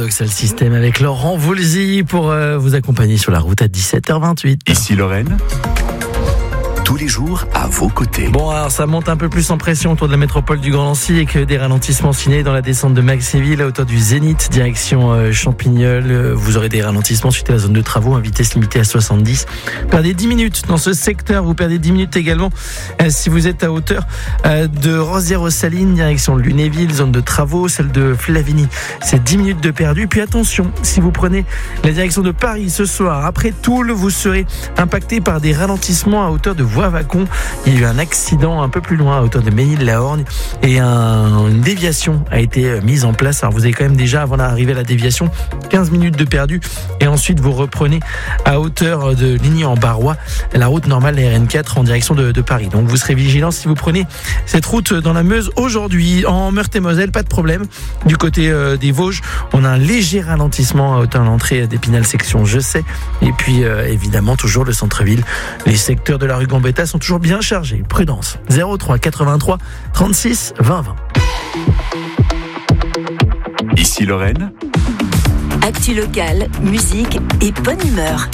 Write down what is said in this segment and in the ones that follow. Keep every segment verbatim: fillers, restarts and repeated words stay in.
Paradoxal System avec Laurent Voulzy pour euh, vous accompagner sur la route à dix-sept heures vingt-huit. Ici Lorraine, tous les jours à vos côtés. Bon, alors ça monte un peu plus en pression autour de la métropole du Grand Nancy avec des ralentissements signés dans la descente de Maxéville à hauteur du Zénith, direction euh, Champignol. Vous aurez des ralentissements suite à la zone de travaux, à vitesse limitée à soixante-dix. Perdez dix minutes dans ce secteur, vous perdez dix minutes également euh, si vous êtes à hauteur euh, de Rosières-aux-Salines, direction Lunéville, zone de travaux, celle de Flavigny. C'est dix minutes de perdu. Puis attention, si vous prenez la direction de Paris ce soir, après Toul, vous serez impacté par des ralentissements à hauteur de Voie-Vacon. Il y a eu un accident un peu plus loin à hauteur de Ménil-la-Horgne et un, une déviation a été mise en place. Alors vous avez quand même déjà, avant d'arriver à la déviation, quinze minutes de perdu et ensuite vous reprenez à hauteur de Ligny-en-Barrois la route normale, la R N quatre en direction de, de Paris. Donc vous serez vigilants si vous prenez cette route dans la Meuse aujourd'hui. En Meurthe-et-Moselle, pas de problème. Du côté euh, des Vosges, on a un léger ralentissement à hauteur de l'entrée d'Épinal section Je sais. Et puis euh, évidemment toujours le centre-ville. Les secteurs de la rue Gambetta sont toujours bien chargés. Prudence. zéro trois quatre-vingt-trois trente-six vingt vingt. Ici Lorraine, Actu locale, musique et bonne humeur.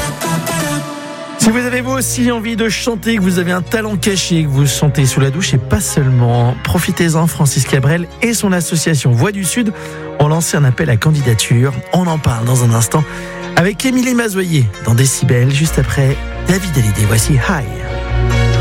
Si vous avez vous aussi envie de chanter, que vous avez un talent caché, que vous chantez sous la douche et pas seulement, profitez-en. Francis Cabrel et son association Voix du Sud ont lancé un appel à candidature. On en parle dans un instant avec Émilie Mazoyer dans Décibel, juste après David Hallyday. Voici High.